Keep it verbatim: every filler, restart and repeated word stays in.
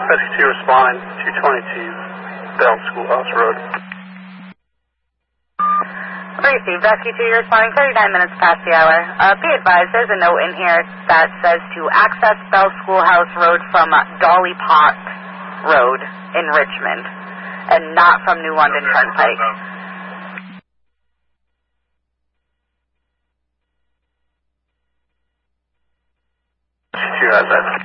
Rescue two responding, two twenty-two Bell Schoolhouse Road. Received. Rescue two, you're responding thirty-nine minutes past the hour. Uh, be advised, there's a note in here that says to access Bell Schoolhouse Road from Dolly Park Road in Richmond, and not from New London Turnpike. Two has that.